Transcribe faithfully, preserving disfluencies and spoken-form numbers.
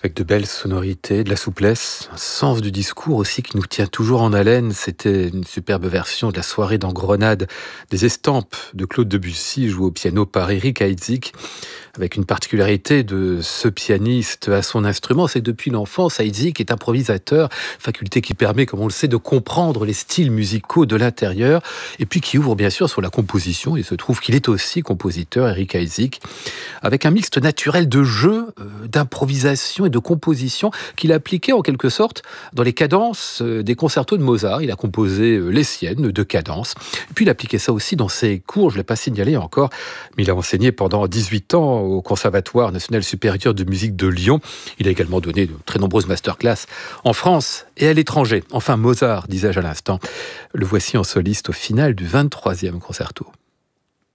Avec de belles sonorités, de la souplesse, un sens du discours aussi qui nous tient toujours en haleine. C'était une superbe version de la soirée dans Grenade des Estampes de Claude Debussy, jouée au piano par Eric Heidsieck. Avec une particularité de ce pianiste à son instrument, c'est que depuis l'enfance, Heidsieck est improvisateur, faculté qui permet, comme on le sait, de comprendre les styles musicaux de l'intérieur, et puis qui ouvre bien sûr sur la composition. Il se trouve qu'il est aussi compositeur, Eric Heidsieck, avec un mixte naturel de jeu, euh, d'improvisation et de composition qu'il a appliqué en quelque sorte dans les cadences euh, des concertos de Mozart. Il a composé euh, les siennes de cadences, et puis il a appliqué ça aussi dans ses cours, je ne l'ai pas signalé encore, mais il a enseigné pendant dix-huit ans au Conservatoire national supérieur de musique de Lyon. Il a également donné de très nombreuses masterclass en France et à l'étranger. Enfin, Mozart, disais-je à l'instant, le voici en soliste au final du vingt-troisième concerto.